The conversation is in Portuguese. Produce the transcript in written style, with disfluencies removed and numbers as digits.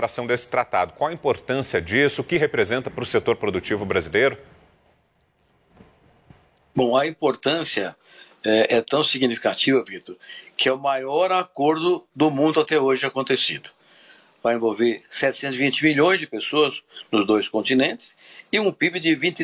elaboração desse tratado. Qual a importância disso? O que representa para o setor produtivo brasileiro? Bom, a importância é tão significativa, Vitor, que é o maior acordo do mundo até hoje acontecido. Vai envolver 720 milhões de pessoas nos dois continentes e um PIB de